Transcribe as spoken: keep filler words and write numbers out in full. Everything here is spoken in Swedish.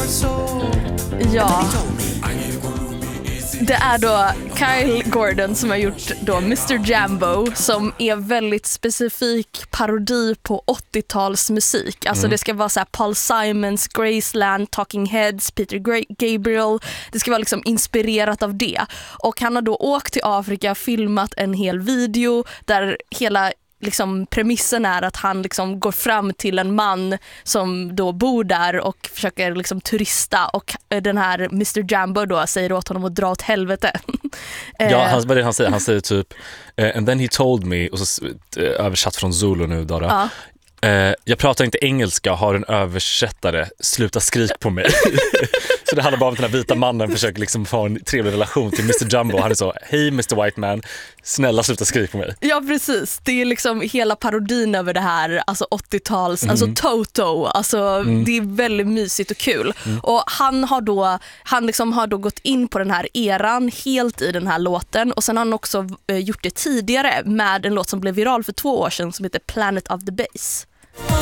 Ja. Det är då Kyle Gordon som har gjort då mister Jambo, som är väldigt specifik parodi på åttiotalsmusik. Alltså mm. det ska vara så här Paul Simons, Graceland, Talking Heads, Peter Gra- Gabriel. Det ska vara liksom inspirerat av det. Och han har då åkt till Afrika, filmat en hel video där hela liksom premissen är att han liksom går fram till en man som då bor där och försöker liksom turista, och den här mister Jambo då säger åt honom att dra åt helvete. Ja, han, vad är det han säger? Han säger typ and then he told me, och så översatt från Zulu nu då, då. Ja. Uh, jag pratar inte engelska, har en översättare, sluta skrik på mig. Så det handlar bara om att den här vita mannen försöker liksom få en trevlig relation till mister Jumbo. Han är så, hej mister White Man, snälla sluta skrik på mig. Ja, precis. Det är liksom hela parodin över det här, alltså åttio-tals, mm. alltså Toto. Alltså mm. det är väldigt mysigt och kul. Mm. Och han har då han liksom har då gått in på den här eran helt i den här låten, och sen har han också eh, gjort det tidigare med en låt som blev viral för två år sedan som heter Planet of the Bass.